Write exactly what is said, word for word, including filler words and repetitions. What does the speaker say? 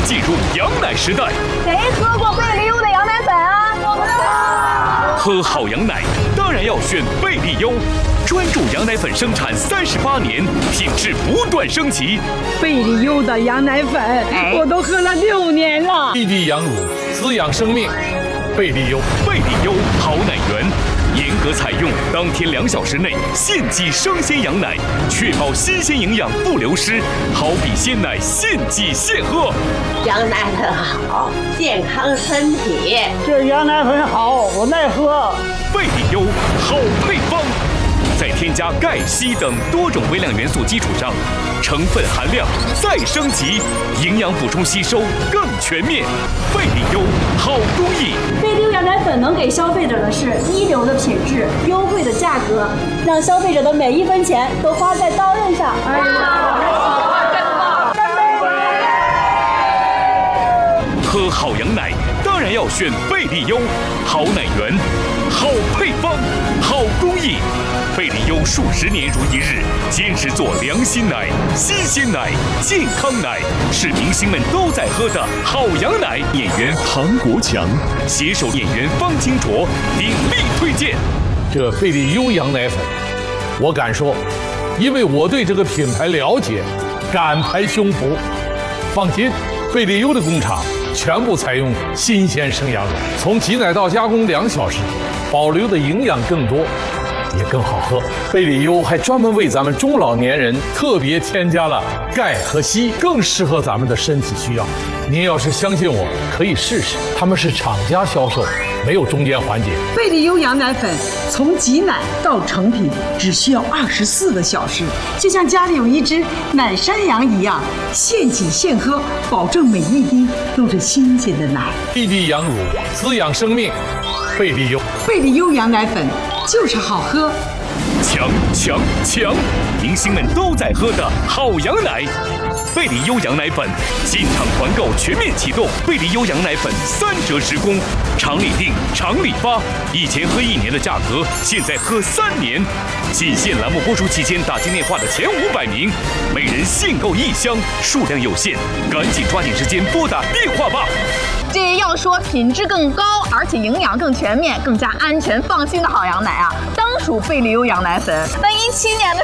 进入羊奶时代。 谁喝过贝利优的羊奶粉啊？我们喝好羊奶当然要选贝利优，专注羊奶粉生产三十八年，品质不断升级。 贝利优的羊奶粉，我都喝了六年了。 滴滴羊乳，滋养生命。贝利优， 贝利优好奶源。严格采用当天两小时内现挤生鲜羊奶，确保新鲜营养不流失，好比鲜奶现挤现喝。 羊奶粉好，健康身体。 这羊奶粉好，我爱喝。 贝利优好配方，在添加钙、硒等多种微量元素基础上，成分含量再升级，营养补充吸收更全面。贝利优好工艺。 贝利优羊奶粉能给消费者的是一流的品质、优惠的价格，让消费者的每一分钱都花在刀刃上。哎呀， 喝好羊奶当然要选贝利优，好奶源，好配方，好工艺。贝利优数十年如一日，坚持做良心奶、新鲜奶、健康奶，是明星们都在喝的好羊奶。演员唐国强携手演员方清卓鼎力推荐这贝利优羊奶粉，我敢说，因为我对这个品牌了解，敢拍胸脯。放心，贝利优的工厂全部采用新鲜生羊乳，从挤奶到加工两小时，保留的营养更多，也更好喝。贝利优还专门为咱们中老年人特别添加了钙和硒，更适合咱们的身体需要。您要是相信我，可以试试，他们是厂家销售，没有中间环节。 贝利优羊奶粉从挤奶到成品只需要二十四个小时，就像家里有一只奶山羊一样，现挤现喝，保证每一滴都是新鲜的奶。 滴滴羊乳，滋养生命。贝利优， 贝利优羊奶粉就是好喝。 强强强！明星们都在喝的好羊奶。贝利优羊奶粉进场团购全面启动，贝利优羊奶粉三折实供，厂里订，厂里发。以前喝一年的价格，现在喝三年。仅限栏目播出期间打进电话的前五百名，每人限购一箱，数量有限，赶紧抓紧时间拨打电话吧。 这要说品质更高，而且营养更全面、更加安全放心的好羊奶啊，当属贝利优羊奶粉。那一七年的